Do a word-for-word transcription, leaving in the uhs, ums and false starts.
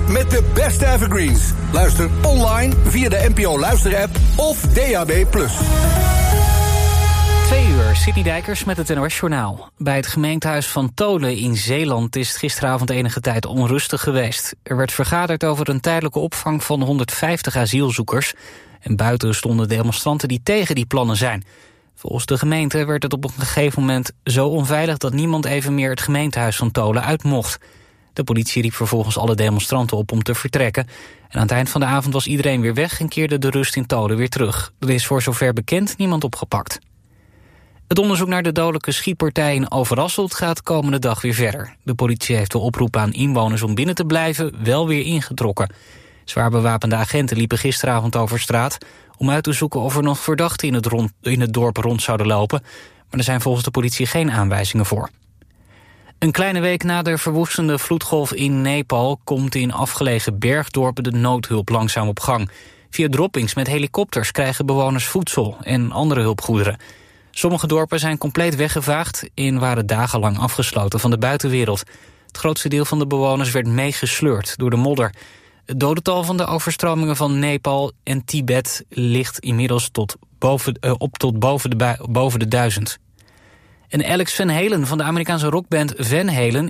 met de beste evergreens. Luister online via de N P O Luister-app of D A B plus. Twee uur, Sidney Dijkers met het N O S-journaal. Bij het gemeentehuis van Tholen in Zeeland is het gisteravond enige tijd onrustig geweest. Er werd vergaderd over een tijdelijke opvang van honderdvijftig asielzoekers. En buiten stonden demonstranten die tegen die plannen zijn. Volgens de gemeente werd het op een gegeven moment zo onveilig dat niemand even meer het gemeentehuis van Tholen uit mocht. De politie riep vervolgens alle demonstranten op om te vertrekken. En aan het eind van de avond was iedereen weer weg en keerde de rust in Tholen weer terug. Er is voor zover bekend niemand opgepakt. Het onderzoek naar de dodelijke schietpartij in Overasselt gaat komende dag weer verder. De politie heeft de oproep aan inwoners om binnen te blijven wel weer ingetrokken. Zwaar bewapende agenten liepen gisteravond over straat om uit te zoeken of er nog verdachten in het, rond, in het dorp rond zouden lopen. Maar er zijn volgens de politie geen aanwijzingen voor. Een kleine week na de verwoestende vloedgolf in Nepal komt in afgelegen bergdorpen de noodhulp langzaam op gang. Via droppings met helikopters krijgen bewoners voedsel en andere hulpgoederen. Sommige dorpen zijn compleet weggevaagd en waren dagenlang afgesloten van de buitenwereld. Het grootste deel van de bewoners werd meegesleurd door de modder. Het dodental van de overstromingen van Nepal en Tibet ligt inmiddels tot boven, uh, op tot boven de, boven de duizend. En Alex Van Halen van de Amerikaanse rockband Van Halen